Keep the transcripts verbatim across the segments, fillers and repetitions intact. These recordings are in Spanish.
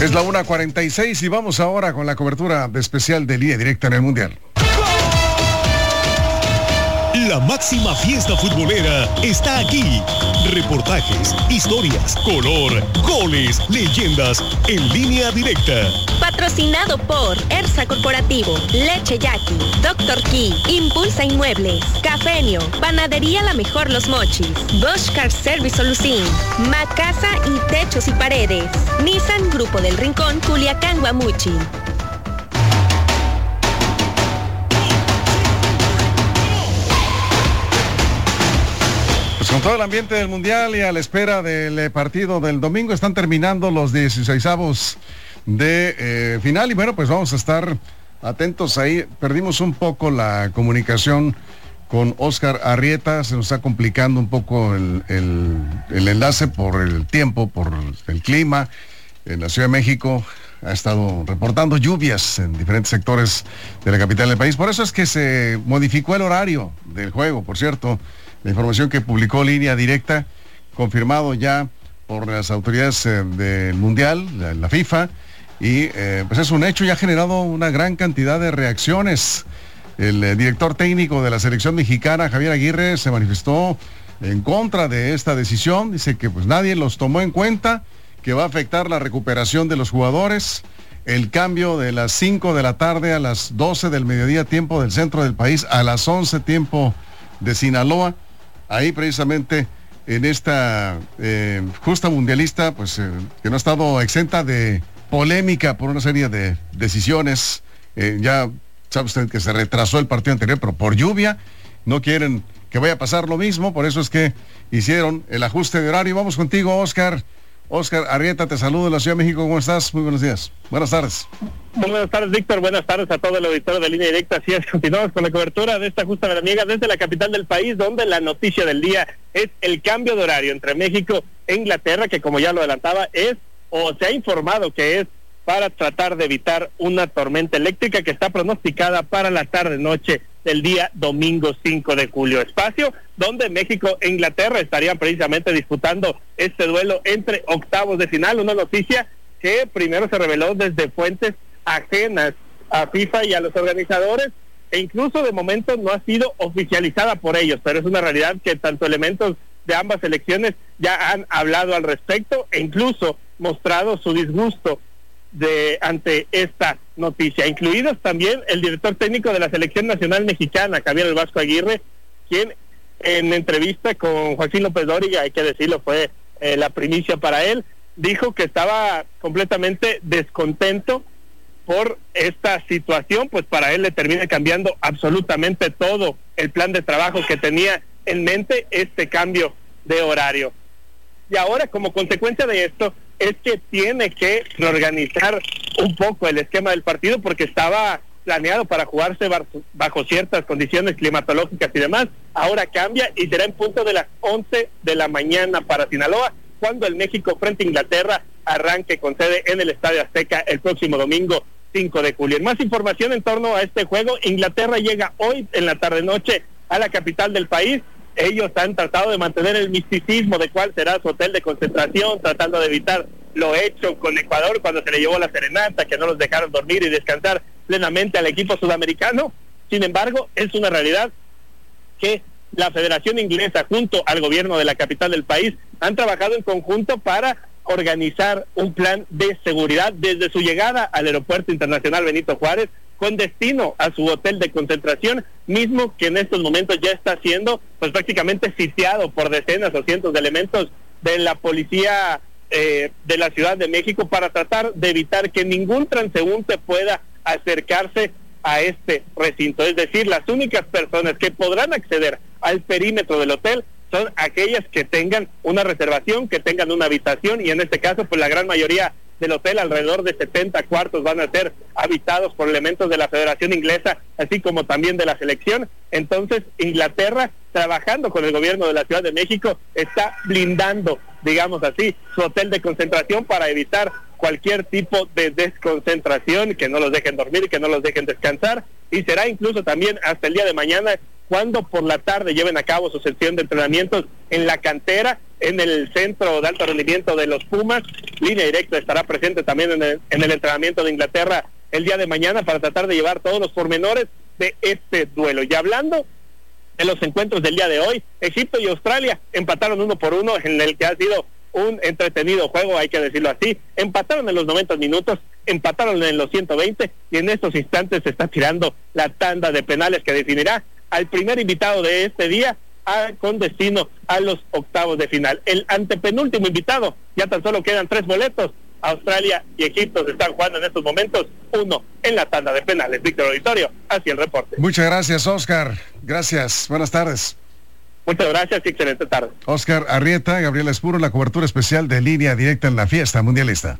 Es la una cuarenta y seis y vamos ahora con la cobertura especial de Línea Directa en el Mundial. La máxima fiesta futbolera está aquí. Reportajes, historias, color, goles, leyendas en Línea Directa. Patrocinado por Ersa Corporativo, Leche Yaqui, Doctor Key, Impulsa Inmuebles, Cafenio, Panadería La Mejor Los Mochis, Bosch Car Service Solucín, Macasa y Techos y Paredes, Nissan Grupo del Rincón, Culiacán, Guamuchi. Con todo el ambiente del Mundial y a la espera del partido del domingo, están terminando los dieciseisavos de eh, final y bueno, pues vamos a estar atentos ahí. Perdimos un poco la comunicación con Óscar Arrieta, se nos está complicando un poco el, el, el enlace por el tiempo, por el clima. En la Ciudad de México ha estado reportando lluvias en diferentes sectores de la capital del país, por eso es que se modificó el horario del juego, por cierto. La información que publicó Línea Directa, confirmado ya por las autoridades eh, del Mundial, la, la FIFA, y eh, pues es un hecho y ha generado una gran cantidad de reacciones. El eh, director técnico de la selección mexicana, Javier Aguirre, se manifestó en contra de esta decisión. Dice que pues nadie los tomó en cuenta, que va a afectar la recuperación de los jugadores. El cambio de las cinco de la tarde a las doce del mediodía, tiempo del centro del país, a las once, tiempo de Sinaloa. Ahí precisamente en esta eh, justa mundialista, pues eh, que no ha estado exenta de polémica por una serie de decisiones. Eh, ya sabe usted que se retrasó el partido anterior, pero por lluvia no quieren que vaya a pasar lo mismo, por eso es que hicieron el ajuste de horario. Vamos contigo, Óscar. Óscar Arrieta, te saludo de la Ciudad de México. ¿Cómo estás? Muy buenos días. Buenas tardes. Muy buenas tardes, Víctor. Buenas tardes a todo el auditorio de Línea Directa. Así es, continuamos con la cobertura de esta justa veraniega desde la capital del país, donde la noticia del día es el cambio de horario entre México e Inglaterra, que como ya lo adelantaba, es, o se ha informado que es para tratar de evitar una tormenta eléctrica que está pronosticada para la tarde-noche del día domingo cinco de julio. Espacio donde México e Inglaterra estarían precisamente disputando este duelo entre octavos de final. Una noticia que primero se reveló desde fuentes ajenas a FIFA y a los organizadores, e incluso de momento no ha sido oficializada por ellos, pero es una realidad que tanto elementos de ambas selecciones ya han hablado al respecto e incluso mostrado su disgusto de ante esta noticia, incluidos también el director técnico de la selección nacional mexicana, Javier El Vasco Aguirre, quien en entrevista con Joaquín López Dóriga, hay que decirlo, fue eh, la primicia para él, dijo que estaba completamente descontento por esta situación, pues para él le termina cambiando absolutamente todo el plan de trabajo que tenía en mente este cambio de horario. Y ahora, como consecuencia de esto, es que tiene que reorganizar un poco el esquema del partido, porque estaba planeado para jugarse bajo ciertas condiciones climatológicas y demás. Ahora cambia y será en punto de las once de la mañana para Sinaloa, cuando el México frente a Inglaterra arranque con sede en el Estadio Azteca el próximo domingo cinco de julio. En más información en torno a este juego, Inglaterra llega hoy en la tarde-noche a la capital del país. Ellos han tratado de mantener el misticismo de cuál será su hotel de concentración, tratando de evitar lo hecho con Ecuador cuando se le llevó la serenata, que no los dejaron dormir y descansar plenamente al equipo sudamericano. Sin embargo, es una realidad que la Federación Inglesa junto al gobierno de la capital del país han trabajado en conjunto para organizar un plan de seguridad desde su llegada al Aeropuerto Internacional Benito Juárez, con destino a su hotel de concentración, mismo que en estos momentos ya está siendo pues prácticamente sitiado por decenas o cientos de elementos de la policía eh, de la Ciudad de México, para tratar de evitar que ningún transeúnte pueda acercarse a este recinto. Es decir, las únicas personas que podrán acceder al perímetro del hotel son aquellas que tengan una reservación, que tengan una habitación, y en este caso pues la gran mayoría del hotel, alrededor de setenta cuartos, van a ser habitados por elementos de la Federación Inglesa, así como también de la selección. Entonces Inglaterra, trabajando con el gobierno de la Ciudad de México, está blindando, digamos así, su hotel de concentración para evitar cualquier tipo de desconcentración, que no los dejen dormir, que no los dejen descansar, y será incluso también hasta el día de mañana cuando por la tarde lleven a cabo su sesión de entrenamientos en la cantera, en el centro de alto rendimiento de los Pumas. Línea Directa estará presente también en el, en el entrenamiento de Inglaterra el día de mañana para tratar de llevar todos los pormenores de este duelo. Y hablando de los encuentros del día de hoy, Egipto y Australia empataron uno por uno en el que ha sido un entretenido juego, hay que decirlo así. Empataron en los noventa minutos, empataron en los ciento veinte y en estos instantes se está tirando la tanda de penales que definirá al primer invitado de este día a, con destino a los octavos de final. El antepenúltimo invitado, ya tan solo quedan tres boletos. Australia y Egipto se están jugando en estos momentos uno en la tanda de penales. Víctor Auditorio, así el reporte. Muchas gracias, Oscar. Gracias. Buenas tardes. Muchas gracias y excelente tarde. Oscar Arrieta, Gabriel Espuro, la cobertura especial de Línea Directa en la fiesta mundialista.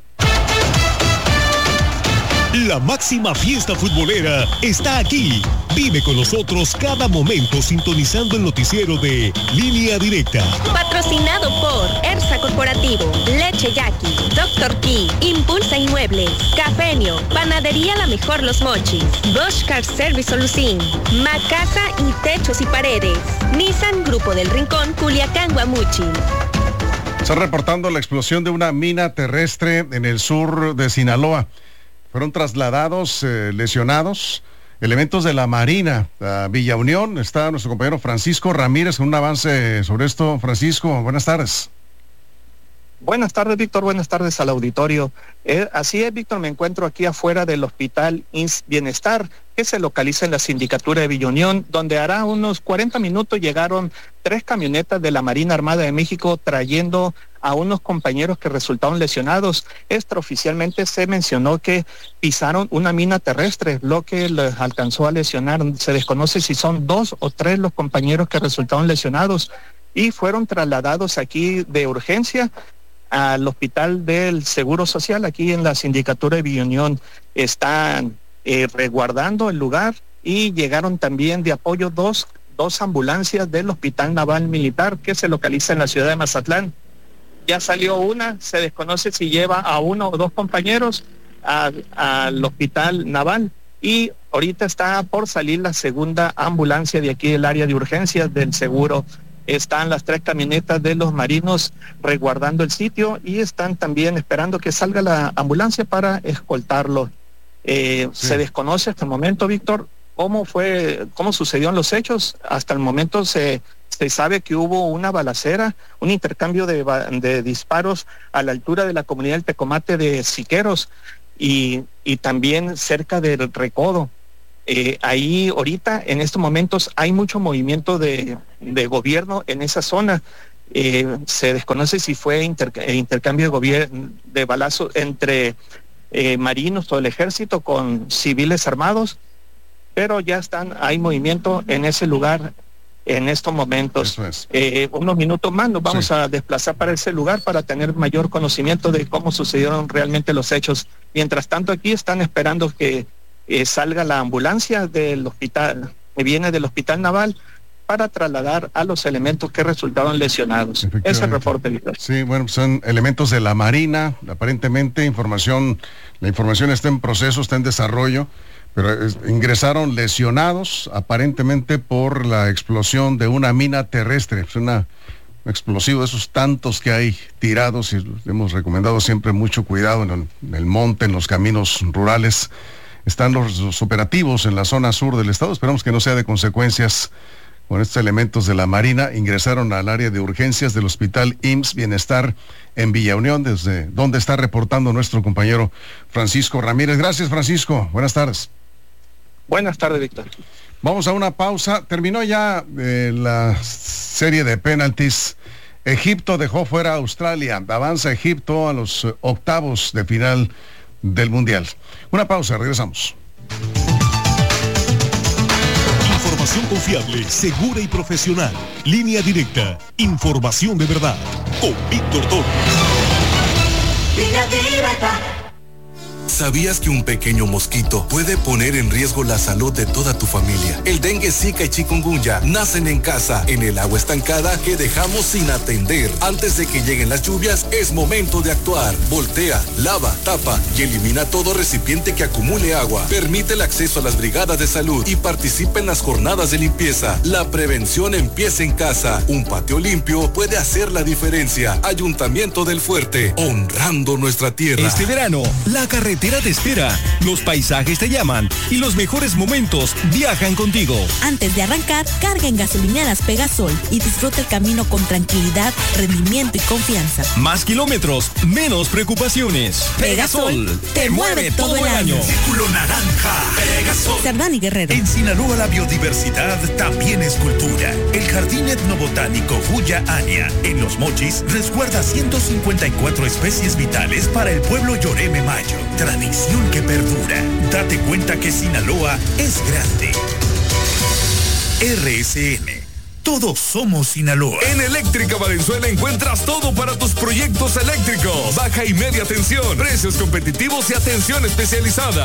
La máxima fiesta futbolera está aquí. Vive con nosotros cada momento sintonizando el noticiero de Línea Directa. Patrocinado por ERSA Corporativo, Leche Yaqui, Doctor Key, Impulsa Inmuebles, Cafenio, Panadería La Mejor Los Mochis, Bosch Car Service Solución, Macasa y Techos y Paredes, Nissan Grupo del Rincón, Culiacán, Guamuchil. Está reportando la explosión de una mina terrestre en el sur de Sinaloa. Fueron trasladados eh, lesionados elementos de la Marina a Villa Unión. Está nuestro compañero Francisco Ramírez con un avance sobre esto. Francisco, buenas tardes. Buenas tardes, Víctor. Buenas tardes al auditorio. Eh, así es, Víctor, me encuentro aquí afuera del Hospital I M S S Bienestar, que se localiza en la sindicatura de Villa Unión, donde hará unos cuarenta minutos llegaron tres camionetas de la Marina Armada de México trayendo a unos compañeros que resultaron lesionados. Extraoficialmente se mencionó que pisaron una mina terrestre, lo que les alcanzó a lesionar. Se desconoce si son dos o tres los compañeros que resultaron lesionados y fueron trasladados aquí de urgencia al Hospital del Seguro Social, aquí en la sindicatura de Villa Unión. Están eh, resguardando el lugar y llegaron también de apoyo dos, dos ambulancias del Hospital Naval Militar que se localiza en la ciudad de Mazatlán. Ya salió una, se desconoce si lleva a uno o dos compañeros al Hospital Naval y ahorita está por salir la segunda ambulancia de aquí del área de urgencias del seguro. Están las tres camionetas de los marinos resguardando el sitio y están también esperando que salga la ambulancia para escoltarlo. Eh, sí. Se desconoce hasta el momento, Víctor, cómo fue, cómo sucedieron los hechos. Hasta el momento se, se sabe que hubo una balacera, un intercambio de, de disparos a la altura de la comunidad del Tecomate de Siqueros y, y también cerca del Recodo. Eh, ahí ahorita en estos momentos hay mucho movimiento de, de gobierno en esa zona. Eh, se desconoce si fue inter, intercambio de gobierno de balazos entre eh, marinos o el ejército con civiles armados, pero ya están, hay movimiento en ese lugar en estos momentos. Eso es. Eh, unos minutos más nos vamos sí. a desplazar para ese lugar para tener mayor conocimiento de cómo sucedieron realmente los hechos. Mientras tanto aquí están esperando que Eh, salga la ambulancia del hospital, que viene del Hospital Naval, para trasladar a los elementos que resultaron lesionados. Ese es el reporte, Víctor. Sí, bueno, son elementos de la Marina, aparentemente información, la información está en proceso, está en desarrollo, pero es, ingresaron lesionados aparentemente por la explosión de una mina terrestre. Es una un explosivo de esos tantos que hay tirados y hemos recomendado siempre mucho cuidado en el, en el monte, en los caminos rurales. Están los, los operativos en la zona sur del estado. Esperamos que no sea de consecuencias con estos elementos de la Marina. Ingresaron al área de urgencias del Hospital I M S S Bienestar en Villa Unión, desde donde está reportando nuestro compañero Francisco Ramírez. Gracias, Francisco. Buenas tardes. Buenas tardes, Víctor. Vamos a una pausa. Terminó ya eh, la serie de penaltis. Egipto dejó fuera a Australia. Avanza Egipto a los octavos de final del Mundial. Una pausa, regresamos. Información confiable, segura y profesional. Línea Directa. Información de verdad. Con Víctor Torres. Línea Directa. ¿Sabías que un pequeño mosquito puede poner en riesgo la salud de toda tu familia? El dengue, zika y chikungunya nacen en casa, en el agua estancada que dejamos sin atender. Antes de que lleguen las lluvias, es momento de actuar. Voltea, lava, tapa y elimina todo recipiente que acumule agua. Permite el acceso a las brigadas de salud y participa en las jornadas de limpieza. La prevención empieza en casa. Un patio limpio puede hacer la diferencia. Ayuntamiento del Fuerte, honrando nuestra tierra. Este verano, la carretera te espera, los paisajes te llaman y los mejores momentos viajan contigo. Antes de arrancar, carga en gasolineras Pegasol y disfruta el camino con tranquilidad, rendimiento y confianza. Más kilómetros, menos preocupaciones. Pegasol, te mueve todo el año. Círculo Naranja, Pegasol. Cerdán y Guerrero. En Sinaloa la biodiversidad también es cultura. El Jardín Etnobotánico Huya Aña, en Los Mochis, resguarda ciento cincuenta y cuatro especies vitales para el pueblo Yoreme Mayo. Tradición que perdura. Date cuenta que Sinaloa es grande. R S N. Todos somos Sinaloa. En Eléctrica Valenzuela encuentras todo para tus proyectos eléctricos. Baja y media tensión, precios competitivos y atención especializada.